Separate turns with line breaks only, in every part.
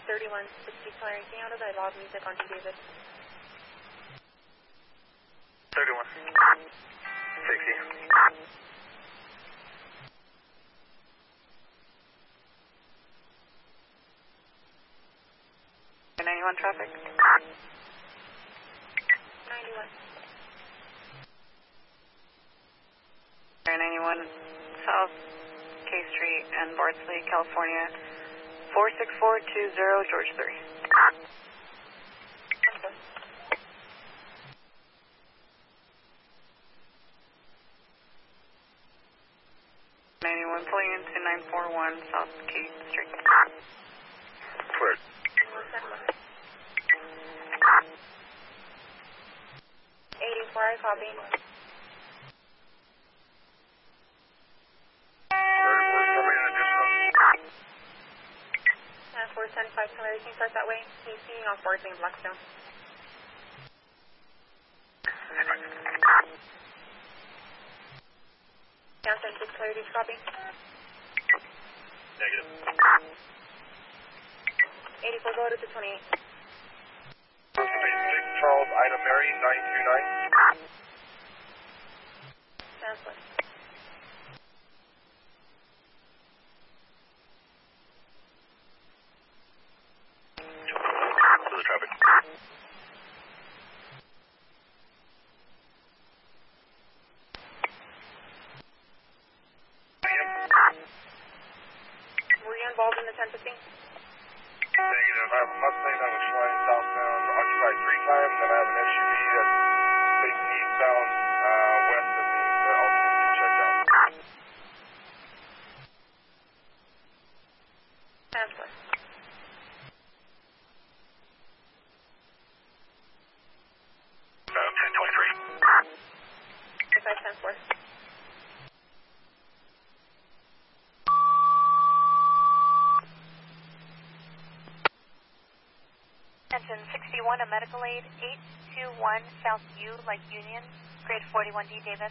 3160 anything out of the log music on D David.
3160. 91 traffic.
91.
91 South K Street and Bardsley, California. 46420 George 3.
Okay.
91 pulling into 941 South K Street.
Clear.
84, I copy. 410 everything starts that way. He's seeing off Bardsley and Blackstone. Down 10 clarity, copy.
Negative.
84, go to 28.
Charles, Ida Mary, 929.
Sounds good.
To the traffic.
Were you involved in the 1015?
Negative. I have a Mustang that was flying southbound, occupied 3 times, and I have an SUV that's facing eastbound west of me that also needs to be checked out.
Sounds good.
1023.
3510
Attention 61, a medical aid, 821 South U, like Union, grade 41D, David.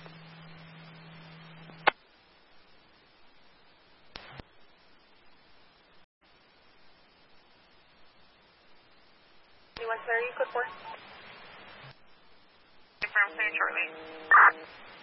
Anyone clear you, code 4?
Confirm, clear Charlie.